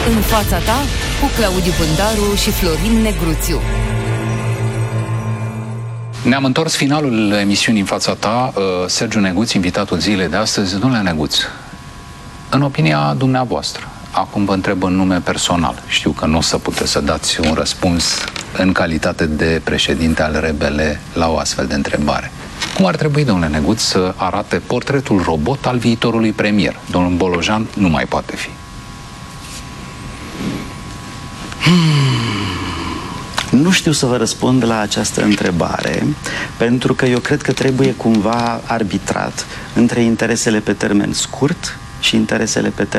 În fața ta, cu Claudiu Pândaru și Florin Negruțiu. Ne-am întors finalul emisiunii În fața ta. Sergiu Neguț, invitatul zilei de astăzi. Domnule Neguț, în opinia dumneavoastră, acum vă întreb în nume personal, știu că nu o să puteți să dați un răspuns în calitate de președinte al RBL la o astfel de întrebare. Cum ar trebui, domnule Neguț, să arate portretul robot al viitorului premier? Domnul Bolojan nu mai poate fi. Nu știu să vă răspund la această întrebare, pentru că eu cred că trebuie cumva arbitrat între interesele pe termen scurt și interesele pe termen